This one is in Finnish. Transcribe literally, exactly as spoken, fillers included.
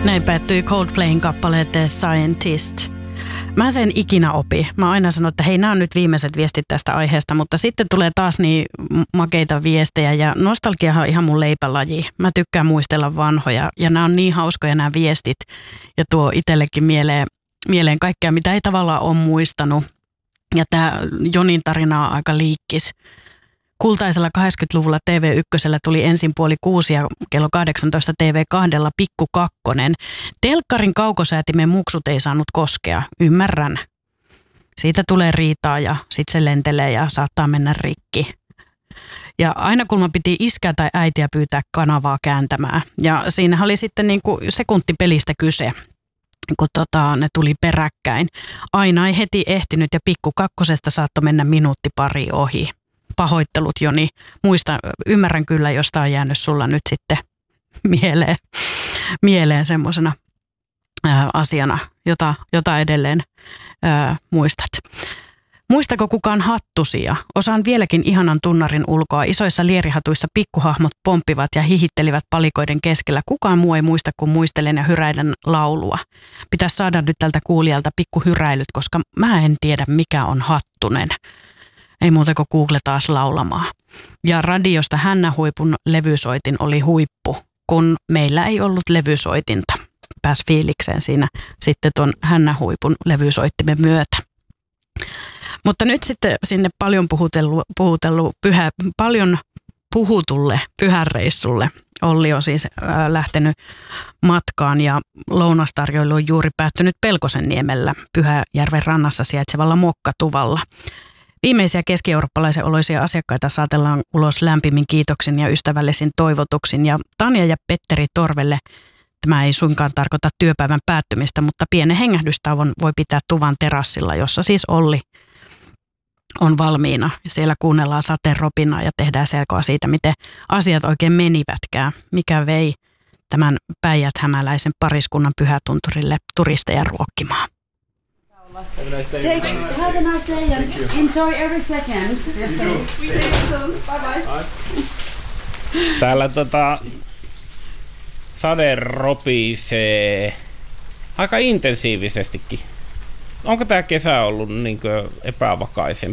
Näin päättyi Coldplayn kappaleet The Scientist. Mä sen ikinä opi. Mä aina sanon, että hei, nämä on nyt viimeiset viestit tästä aiheesta, mutta sitten tulee taas niin makeita viestejä ja nostalgiahan on ihan mun leipälaji. Mä tykkään muistella vanhoja ja nämä on niin hauskoja nämä viestit ja tuo itsellekin mieleen, mieleen kaikkea, mitä ei tavallaan ole muistanut. Ja tämä Jonin tarina on aika liikkis. Kultaisella kahdeksankymmentäluvulla T V yksi tuli ensin puoli kuusi ja kello kahdeksantoista T V kaksi Pikku Kakkonen. Telkkarin kaukosäätimen muksut ei saanut koskea, ymmärrän. Siitä tulee riitaa ja sitten se lentelee ja saattaa mennä rikki. Ja aina kun mä piti iskää tai äitiä pyytää kanavaa kääntämään. Ja siinä oli sitten niin kuin sekuntipelistä kyse, kun tota, ne tuli peräkkäin. Aina ei heti ehtinyt ja Pikku Kakkosesta saattoi mennä minuutti pari ohi. Pahoittelut, Joni. Muista, ymmärrän kyllä, jos tämä on jäänyt sulla nyt sitten mieleen, mieleen semmoisena asiana, jota, jota edelleen ää, muistat. Muistako kukaan hattusia? Osaan vieläkin ihanan tunnarin ulkoa. Isoissa lierihatuissa pikkuhahmot pomppivat ja hihittelivät palikoiden keskellä. Kukaan muu ei muista, kun muistelen ja hyräilen laulua. Pitäisi saada nyt tältä kuulijalta pikkuhyräilyt, koska mä en tiedä, mikä on Hattunen. Ei muuta kuin Google taas laulamaan. Ja radiosta Hännähuipun levysoitin oli huippu, kun meillä ei ollut levysoitinta. Pääsi fiilikseen siinä sitten tuon Hännähuipun levysoittimen myötä. Mutta nyt sitten sinne paljon puhutellu, puhutellu pyhä, paljon puhutulle pyhäreissulle. Olli on siis äh, lähtenyt matkaan ja lounastarjoilu on juuri päättynyt Pelkosenniemellä Pyhäjärven rannassa sijaitsevalla Mokkatuvalla. Viimeisiä keski-eurooppalaisen oloisia asiakkaita saatellaan ulos lämpimin kiitoksin ja ystävällisin toivotuksin. Ja Tanja ja Petteri Torvelle tämä ei suinkaan tarkoita työpäivän päättymistä, mutta pienen hengähdystauon voi pitää tuvan terassilla, jossa siis Olli on valmiina. Siellä kuunnellaan sateen ropinaa ja tehdään selkoa siitä, miten asiat oikein menivätkään. Mikä vei tämän päijät-hämäläisen pariskunnan pyhätunturille turisteja ruokkimaan. Have a nice day. Take, have a nice day and enjoy every second. Yes, we see you soon. Bye bye. Täällä tota, sade ropisee aika intensiivisestikin. Onko tämä kesä ollut niin epävakaisempi?